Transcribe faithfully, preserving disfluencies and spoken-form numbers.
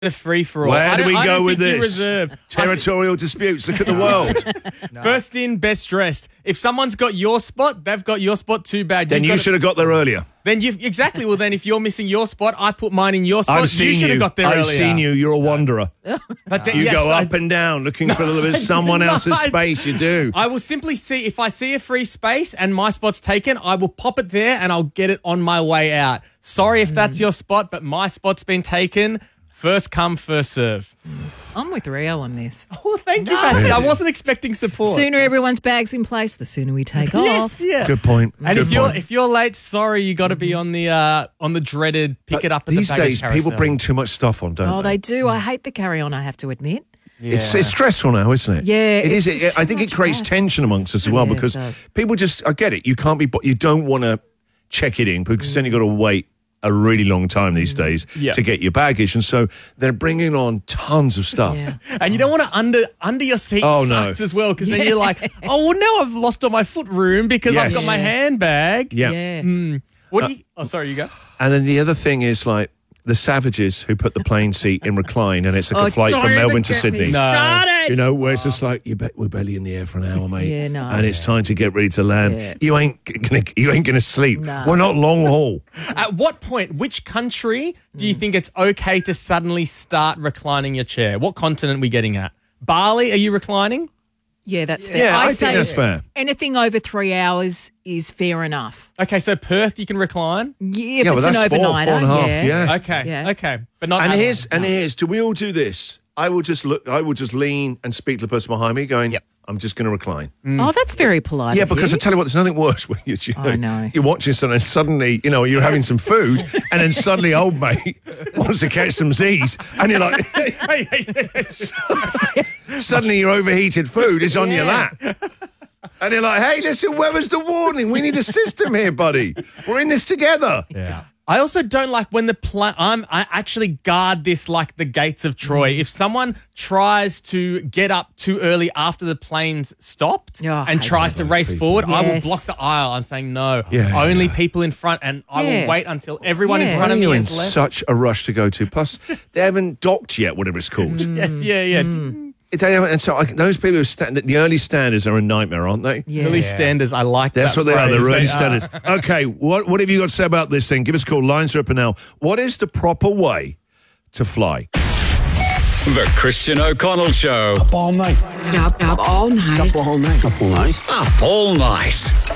The free for all. Where do we I go don't with think you this? reserve. Territorial disputes. Look at the world. No. First in, best dressed. If someone's got your spot, they've got your spot too bad. Then You've you got should have got there earlier. Then you exactly. Well, then if you're missing your spot, I put mine in your spot. I've seen you should have got there I've earlier. seen you. You're a wanderer. But then, You yes, go I- up and down looking for a little bit of someone No, else's I- space. You do. I will simply see if I see a free space and my spot's taken, I will pop it there and I'll get it on my way out. Sorry if that's your spot, but my spot's been taken. First come, first serve. I'm with Rio on this. Oh, thank you, Patsy. I wasn't expecting support. Sooner everyone's bag's in place, the sooner we take Yes, off. yeah. Good point. And Good if you're point. if you're late, sorry, you got to be on the uh, on the dreaded pick But it up at these the baggage days, carousel. people bring too much stuff on, don't Oh, they? they do. I hate the carry-on, I have to admit. It's, it's stressful now, isn't it? Yeah, it it's is. just I too think it much creates faff. tension amongst us as well Yeah, it because does. people just. I get it. You can't be. bo- You don't want to check it in because then you got to wait a really long time these days Yeah. to get your baggage, and so they're bringing on tons of stuff. Yeah. And you don't want to under under your seat Oh, no. sucks as well because then you're like, oh, well, now I've lost all my foot room because I've Yes. got my handbag. Yeah. Yeah. What do you? Oh, sorry, you go. And then the other thing is like the savages who put the plane seat in recline, and it's like Oh, a flight don't from even Melbourne to get me Sydney. No. started. You know, where it's just like you bet we're barely in the air for an hour, mate. Yeah, no. And it's time to get ready to land. Yeah. You ain't gonna, you ain't gonna sleep. No. We're not long haul. At what point, which country do Mm. you think it's okay to suddenly start reclining your chair? What continent are we getting at? Bali, are you reclining? Yeah, that's fair. Yeah, I think say that's fair. Anything over three hours is fair enough. Okay, so Perth, you can recline? Yeah, if Yeah, well, it's an that's four, overnighter. four and a half, yeah. yeah. Okay, Yeah. okay. But not And Adelaide. here's and here's. Do we all do this? I will just look. I will just lean and speak to the person behind me, going, "Yep, I'm just going to recline." Oh, that's very polite. Yeah, of because I you. tell you what, there's nothing worse when you, you I know. you're watching something and suddenly, you know, you're having some food and then suddenly old mate wants to catch some Z's and you're like, suddenly your overheated food is on your Yeah. lap. And you're like, hey, listen, where was the warning? We need a system here, buddy. We're in this together. Yeah. I also don't like when the pla- I'm I actually guard this like the gates of Troy. If someone tries to get up too early after the plane's stopped Oh, I and hate tries to those race people. forward, I will Yes. block the aisle. I'm saying no. Yeah, Only yeah. people in front, and I Yeah. will wait until everyone in Yeah. front Why of are me you in has left. such a rush to go to? Plus, they haven't docked yet, whatever it's called. Yes, yeah, yeah. They haven't, and so I, those people who stand, the early standers are a nightmare, aren't they? Yeah. Early standers, I like That's that what they are. phrase. They're early They are. standards. Okay, what what have you got to say about this thing? Give us a call. Lines are open now. What is the proper way to fly? The Christian O'Connell Show. Up all night. Up, up all night. Up all night. Up all night. Up all night.